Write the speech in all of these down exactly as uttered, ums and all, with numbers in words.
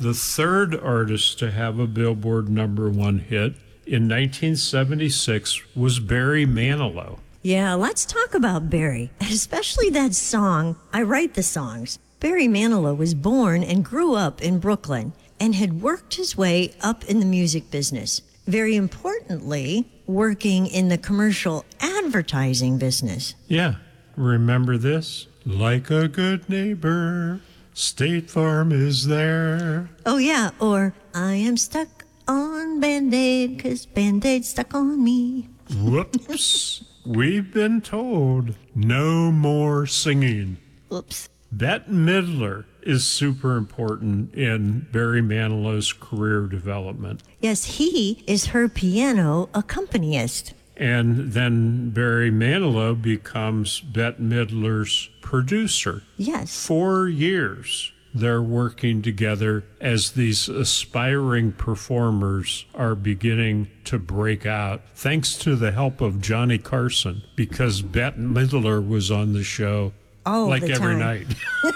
The third artist to have a Billboard number one hit in nineteen seventy-six was Barry Manilow. Yeah, let's talk about Barry, especially that song, I Write the Songs. Barry Manilow was born and grew up in Brooklyn and had worked his way up in the music business. Very importantly, working in the commercial advertising business. Yeah, remember this? Like a good neighbor, State Farm is there. Oh, yeah, or I am stuck on Band-Aid because Band-Aid stuck on me. Whoops. We've been told no more singing. Oops. Bette Midler is super important in Barry Manilow's career development. Yes, he is her piano accompanist. And then Barry Manilow becomes Bette Midler's producer. Yes. Four years they're working together as these aspiring performers are beginning to break out, thanks to the help of Johnny Carson, because Bette Midler was on the show all like the every time. night.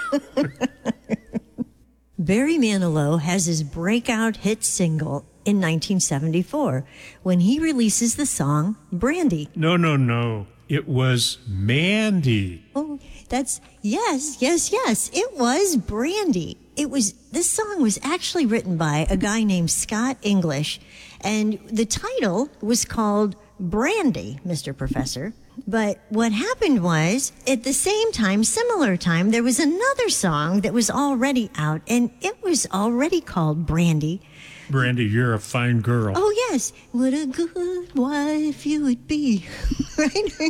Barry Manilow has his breakout hit single in nineteen seventy-four when he releases the song Brandy. No, no, no. It was Mandy. Oh, that's, yes, yes, yes. It was Brandy. It was, this song was actually written by a guy named Scott English, and the title was called Brandy, Mister Professor. But what happened was, at the same time, similar time, there was another song that was already out, and it was already called Brandy. Brandy, you're a fine girl. Oh, yes. What a good wife you would be. Right?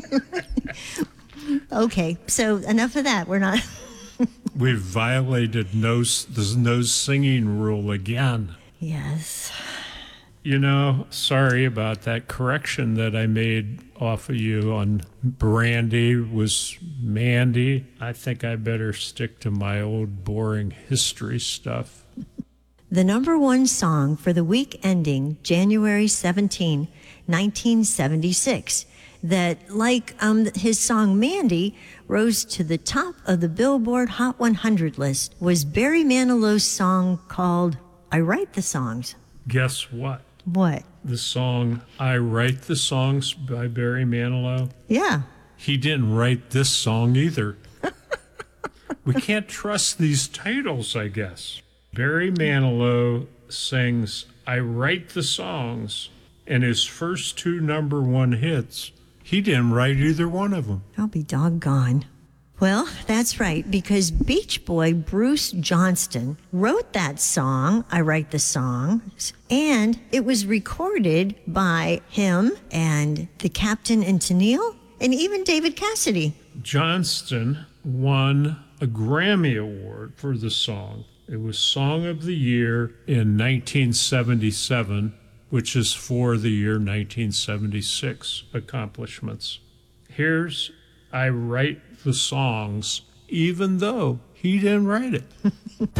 Okay, so enough of that. We're not... We've violated no, the no singing rule again. Yes. You know, sorry about that correction that I made off of you on Brandy was Mandy. I think I better stick to my old boring history stuff. The number one song for the week ending January seventeenth, nineteen seventy-six, that, like um, his song Mandy, rose to the top of the Billboard Hot one hundred list, was Barry Manilow's song called I Write the Songs. Guess what? What? The song I Write the Songs by Barry Manilow. Yeah. He didn't write this song either. We can't trust these titles, I guess. Barry Manilow sings I Write the Songs, and his first two number one hits, he didn't write either one of them. I'll be doggone. Well, that's right, because Beach Boy Bruce Johnston wrote that song, I Write the Songs, and it was recorded by him and the Captain and Tennille, and even David Cassidy. Johnston won a Grammy Award for the song. It was Song of the Year in nineteen seventy-seven, which is for the year nineteen seventy-six accomplishments. Here's I Write the Songs, even though he didn't write it.